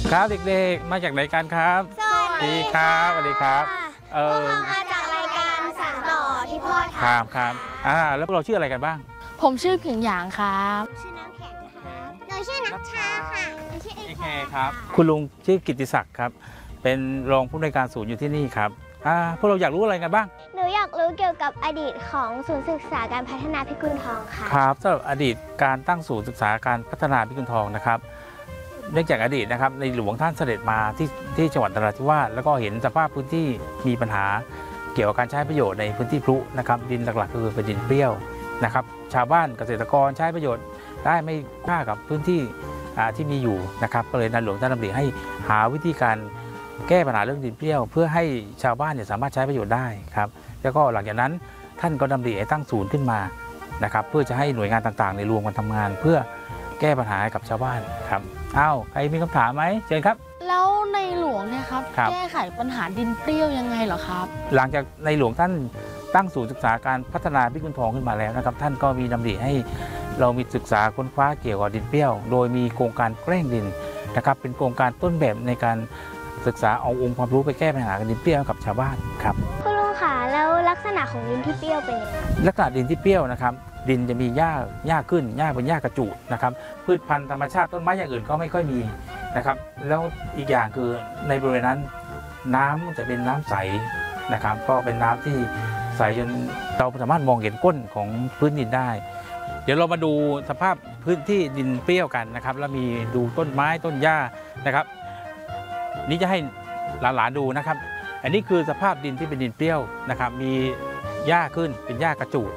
ครับเด็กๆมาจากไหนกันครับสวัสดีครับสวัสดีครับพวกเรามาจากรายการสานต่อที่พ่อทำครับแล้วพวกเราชื่ออะไรกันบ้างผมชื่อเพียงหยางครับชื่อน้ำแข็งค่ะหนูชื่อนัชชาค่ะหนูชื่อเอเคครับคุณลุงชื่อกิตติศักดิ์ครับเป็นรองผู้อำนวยการศูนย์อยู่ที่นี่ครับพวกเราอยากรู้อะไรกันบ้างหนูอยากรู้เกี่ยวกับอดีตของศูนย์ศึกษาการพัฒนาพิกุลทองค่ะครับสำหรับอดีตการตั้งศูนย์ศึกษาการพัฒนาพิกุลทองนะครับเนื่องจากอดีตนะครับในหลวงท่านเสด็จมาที่จังหวัดนราธิวาสแล้วก็เห็นสภาพพื้นที่มีปัญหาเกี่ยวกับการใช้ประโยชน์ในพื้นที่พลุนะครับดินหลักๆคือเป็นดินเปรี้ยวนะครับชาวบ้านเกษตรกรใช้ประโยชน์ได้ไม่ค่ากับพื้นที่ที่มีอยู่นะครับก็เลยในหลวงท่านดำริให้หาวิธีการแก้ปัญหาเรื่องดินเปรี้ยวเพื่อให้ชาวบ้านสามารถใช้ประโยชน์ได้ครับแล้วก็หลังจากนั้นท่านก็ดำริให้ตั้งศูนย์ขึ้นมานะครับเพื่อจะให้หน่วยงานต่างๆในรวมกันทำงานเพื่อแก้ปัญหาให้กับชาวบ้านครับใครมีคำถามไหมเชิญครับแล้วในหลวงเนี่ยครับแก้ไขปัญหาดินเปรี้ยวยังไงเหรอครับหลังจากในหลวงท่านตั้งศูนย์ศึกษาการพัฒนาพิกุลทองขึ้นมาแล้วนะครับท่านก็มีดำริให้เรามีศึกษาค้นคว้าเกี่ยวกับดินเปรี้ยวโดยมีโครงการแกล้งดินนะครับเป็นโครงการต้นแบบในการศึกษาเอาองค์ความรู้ไปแก้ปัญหาดินเปรี้ยวกับชาวบ้านครับคุณลุงค่ะแล้วลักษณะของดินที่เปรี้ยวเป็นยังไงลักษณะดินที่เปรี้ยวนะครับดินจะมีหญ้าขึ้นหญ้าเป็นหญ้ากระจุนะครับพืชพันธุ์ธรรมชาติต้นไม้อย่างอื่นก็ไม่ค่อยมีนะครับแล้วอีกอย่างคือในบริเวณนั้นน้ำจะเป็นน้ำใสนะครับก็เป็นน้ำที่ใสจนเราสามารถมองเห็นก้นของพื้นดินได้เดี๋ยวเรามาดูสภาพพื้นที่ดินเปรี้ยวกันนะครับแล้วมีดูต้นไม้ต้นหญ้านะครับนี่จะให้หลานๆดูนะครับอันนี้คือสภาพดินที่เป็นดินเปรี้ยวนะครับมีหญ้าขึ้นเป็นหญ้ากระจุ